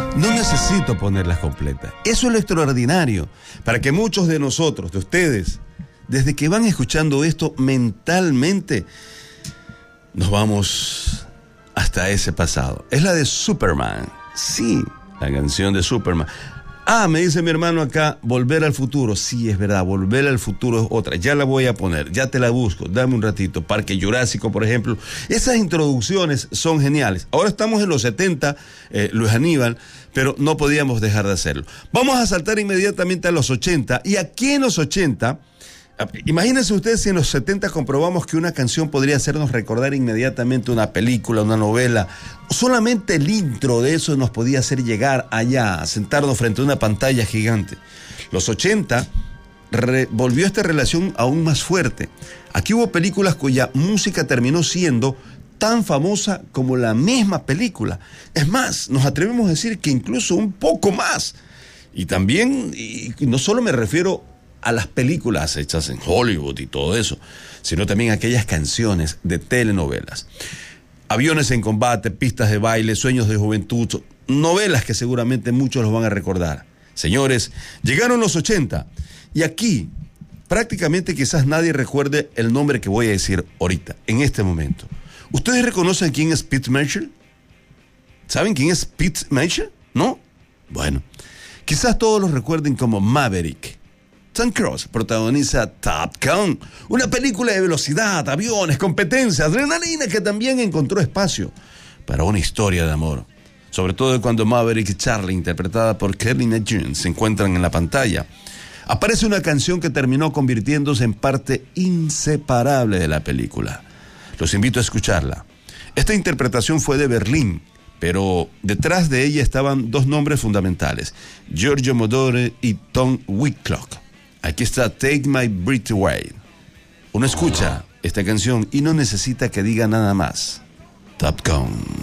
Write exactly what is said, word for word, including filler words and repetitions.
No necesito ponerlas completas. Eso es lo extraordinario. Para que muchos de nosotros, de ustedes, desde que van escuchando esto mentalmente, nos vamos hasta ese pasado. Es la de Superman. Sí, la canción de Superman. Ah, me dice mi hermano acá, Volver al Futuro. Sí, es verdad, Volver al Futuro es otra. Ya la voy a poner, ya te la busco. Dame un ratito. Parque Jurásico, por ejemplo. Esas introducciones son geniales. Ahora estamos en los setenta, eh, Luis Aníbal, pero no podíamos dejar de hacerlo. Vamos a saltar inmediatamente a los ochenta. Y aquí en los ochenta, imagínense ustedes si en los setenta comprobamos que una canción podría hacernos recordar inmediatamente una película, una novela. Solamente el intro de eso nos podía hacer llegar allá, a sentarnos frente a una pantalla gigante. Los ochenta re- volvió esta relación aún más fuerte. Aquí hubo películas cuya música terminó siendo tan famosa como la misma película. Es más, nos atrevemos a decir que incluso un poco más. Y también, y no solo me refiero a las películas hechas en Hollywood y todo eso, sino también a aquellas canciones de telenovelas. Aviones en combate, pistas de baile, sueños de juventud, novelas que seguramente muchos los van a recordar. Señores, llegaron los ochenta y aquí prácticamente quizás nadie recuerde el nombre que voy a decir ahorita, en este momento. ¿Ustedes reconocen quién es Pete Marshall? ¿Saben quién es Pete Marshall? ¿No? Bueno, quizás todos los recuerden como Maverick. Tom Cruise protagoniza Top Gun, una película de velocidad, aviones, competencia, adrenalina que también encontró espacio para una historia de amor. Sobre todo cuando Maverick y Charlie, interpretada por Kelly Jones, se encuentran en la pantalla. Aparece una canción que terminó convirtiéndose en parte inseparable de la película. Los invito a escucharla. Esta interpretación fue de Berlín, pero detrás de ella estaban dos nombres fundamentales, Giorgio Moroder y Tom Whitlock. Aquí está Take My Breath Away. Uno escucha esta canción y no necesita que diga nada más. Top Gun.